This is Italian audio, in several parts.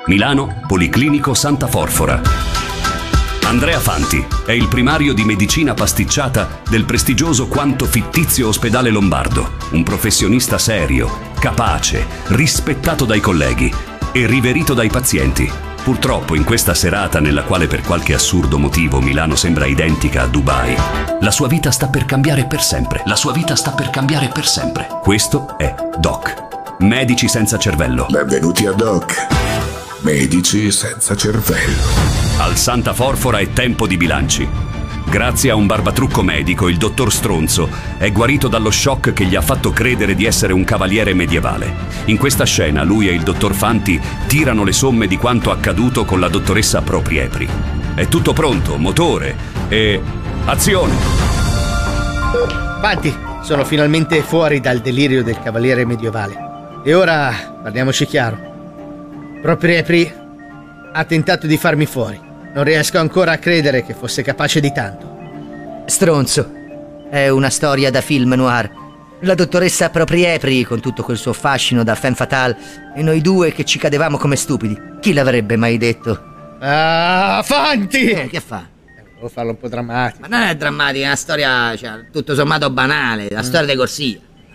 Milano, Policlinico Santa Forfora. Andrea Fanti è il primario di medicina pasticciata del prestigioso quanto fittizio ospedale lombardo, un professionista serio, capace, rispettato dai colleghi e riverito dai pazienti. Purtroppo in questa serata nella quale per qualche assurdo motivo Milano sembra identica a Dubai, la sua vita sta per cambiare per sempre. La sua vita sta per cambiare per sempre. Questo è Doc, Medici senza cervello. Benvenuti a Doc, Medici senza cervello. Al Santa Forfora è tempo di bilanci. Grazie a un barbatrucco medico, il dottor Stronzo è guarito dallo shock che gli ha fatto credere di essere un cavaliere medievale. In questa scena lui e il dottor Fanti tirano le somme di quanto accaduto con la dottoressa Propriepri. È tutto pronto, motore e azione! Fanti, sono finalmente fuori dal delirio del cavaliere medievale. E ora parliamoci chiaro. Propriepri ha tentato di farmi fuori. Non riesco ancora a credere che fosse capace di tanto. Stronzo. È una storia da film noir. La dottoressa Propriepri, con tutto quel suo fascino da femme fatale, e noi due che ci cadevamo come stupidi. Chi l'avrebbe mai detto? Ah, Fanti! Che fa? Devo farlo un po' drammatico. Ma non è drammatica, è una storia, cioè, tutto sommato banale, la storia di Corsia.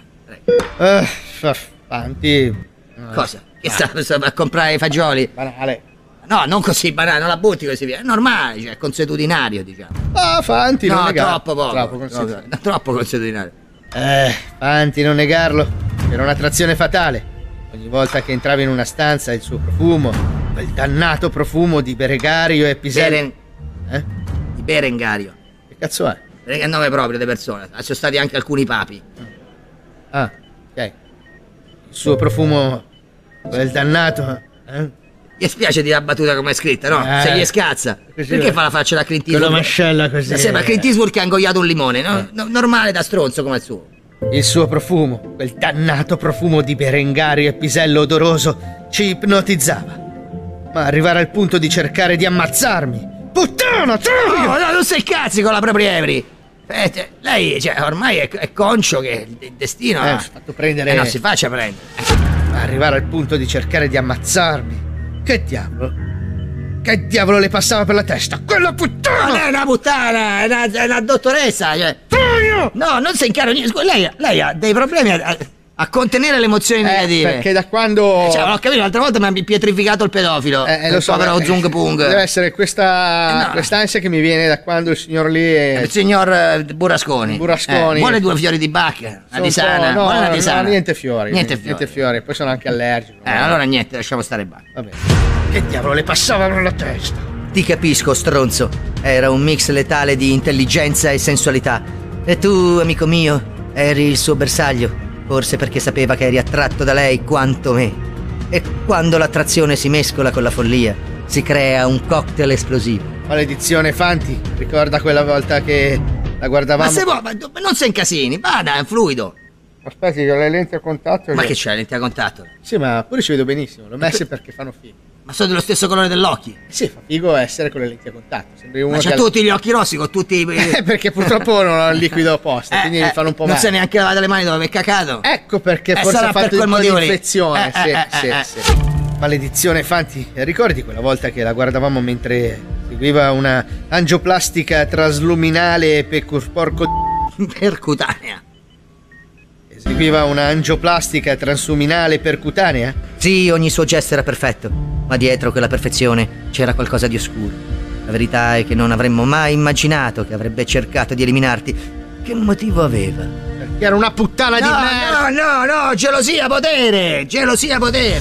Fanti... Cosa? Che sta a comprare i fagioli? Banale. No, non così banale, non la butti così via. È normale, cioè, consuetudinario, diciamo. Ah, Fanti, non No, negarlo. troppo poco. Troppo consuetudinario. Troppo consuetudinario. Fanti, non negarlo. Era un'attrazione fatale. Ogni volta che entrava in una stanza il suo profumo, quel dannato profumo di Berengario e Pisello. Di Berengario. Che cazzo è? È il nome proprio di persona. Ci sono stati anche alcuni papi. Ah, ok. Il suo profumo, quel dannato, Gli spiace di la battuta come è scritta, no? Se gli scazza. Perché fa la faccia da Clint Eastwood? Con la mascella così. Sembra Clint Eastwood che ha ingoiato un limone, no? Normale da stronzo come il suo. Il suo profumo, quel dannato profumo di Berengario e Pisello odoroso, ci ipnotizzava. Ma arrivare al punto di cercare di ammazzarmi. Puttana, troia! No, non sei cazzi con la Propriepri. Lei, cioè, ormai è conscio che il destino... Si è fatto prendere... non si faccia prendere. Ma arrivare al punto di cercare di ammazzarmi. Che diavolo? Che diavolo le passava per la testa? Quella puttana! Non è una puttana, è una dottoressa, cioè... No, non sei in chiaro niente. Lei ha dei problemi a contenere le emozioni negative. Perché da quando... Cioè, ho capito, l'altra volta mi ha pietrificato il pedofilo. Lo so, povero Zung Pung. Deve essere quest'ansia che mi viene da quando il signor lì è... Il signor Burrasconi. Vuole 2 fiori di Bach, una tisana. No, vuole una tisana. No, niente fiori. Niente fiori. Poi sono anche allergico. Allora niente, lasciamo stare Bach. Va bene. Che diavolo le passava per la testa? Ti capisco, stronzo. Era un mix letale di intelligenza e sensualità. E tu, amico mio, eri il suo bersaglio. Forse perché sapeva che eri attratto da lei quanto me. E quando l'attrazione si mescola con la follia, si crea un cocktail esplosivo. Maledizione, Fanti. Ricorda quella volta che la guardavamo... Ma non sei in casini, vada, è fluido. Aspetti, ho le lenti a contatto. Ma che c'è, le lenti a contatto? Sì, ma pure ci vedo benissimo. L'ho messe perché fanno figo. Ma sono dello stesso colore dell'occhio? Sì, fa figo essere con le lenti a contatto. Sembri uno ma c'ha tutti gli occhi rossi con tutti i... perché purtroppo non ho il liquido apposta, quindi mi fanno un po' male. Non sei neanche lavato le mani dopo aver cacato? Ecco perché forse ha fatto un po' di infezione. Sì. Maledizione, Fanti. Ricordi quella volta che la guardavamo mentre seguiva una angioplastica trasluminale percutanea? Seguiva una angioplastica transluminale percutanea? Sì, ogni suo gesto era perfetto, ma dietro quella perfezione c'era qualcosa di oscuro. La verità è che non avremmo mai immaginato che avrebbe cercato di eliminarti. Che motivo aveva? Perché era una puttana di merda! No, gelosia, potere! Gelosia,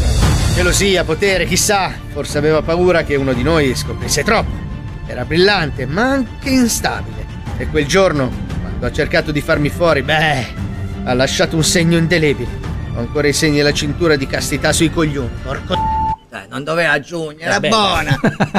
potere, chissà. Forse aveva paura che uno di noi scoprisse troppo. Era brillante, ma anche instabile. E quel giorno, quando ha cercato di farmi fuori, ha lasciato un segno indelebile. Ho ancora i segni della cintura di castità sui coglioni. Porco... non doveva aggiungere, era buona,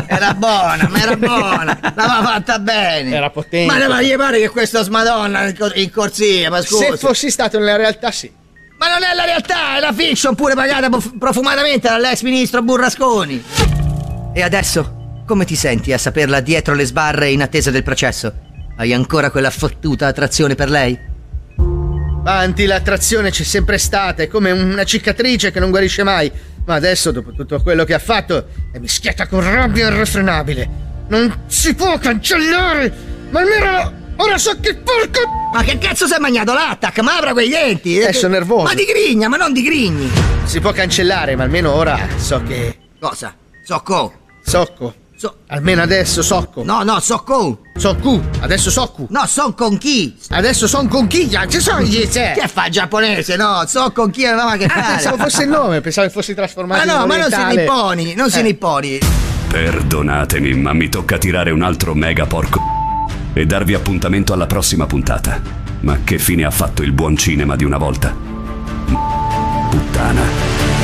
l'aveva fatta bene. Era potente. Ma gli pare che questo smadonna in corsia, ma scusa. Se fossi stato nella realtà, sì. Ma non è la realtà, è la fiction pure pagata profumatamente dall'ex ministro Burrasconi. E adesso, come ti senti a saperla dietro le sbarre in attesa del processo? Hai ancora quella fottuta attrazione per lei? Fanti, l'attrazione c'è sempre stata, è come una cicatrice che non guarisce mai. Ma adesso, dopo tutto quello che ha fatto, è mischiata con rabbia irrefrenabile. Non si può cancellare! Ma almeno ora so che porco... Ma che cazzo sei mangiato l'attack? Ma apra quei denti! Sono nervoso. Ma digrigna, ma non digrigni! Si può cancellare, ma almeno ora so che... Cosa? Socco! Almeno adesso socco. No, socco! Soccu, adesso soccu. No, son con chi? Adesso son con chi? Ci sono gli Che fa il giapponese? No, so con chi aveva che fare. Pensavo fosse il nome, pensavo che fossi trasformato in orientale. Ma non si nipponi. Perdonatemi, ma mi tocca tirare un altro mega porco e darvi appuntamento alla prossima puntata. Ma che fine ha fatto il buon cinema di una volta? Puttana.